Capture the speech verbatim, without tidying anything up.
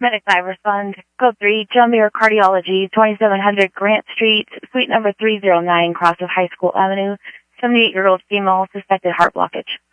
Medic five, respond. Code three, John Muir Cardiology, twenty-seven hundred Grant Street, suite number three oh nine, cross of High School Avenue, seventy-eight-year-old female, suspected heart blockage.